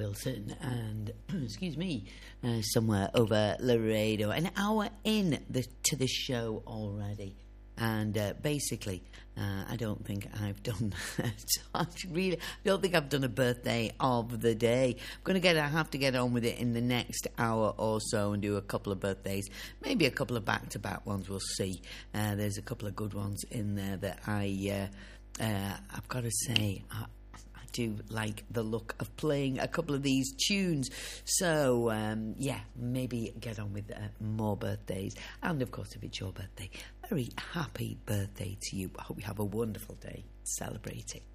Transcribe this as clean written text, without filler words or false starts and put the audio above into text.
Wilson and, excuse me, Somewhere Over Laredo. An hour to the show already. And basically, I don't think I've done I don't think I've done a birthday of the day. I have to get on with it in the next hour or so and do a couple of birthdays, maybe a couple of back-to-back ones. We'll see. There's a couple of good ones in there that I've got to say. I do like the look of playing a couple of these tunes. So, maybe get on with more birthdays. And, of course, if it's your birthday, very happy birthday to you. I hope you have a wonderful day celebrating.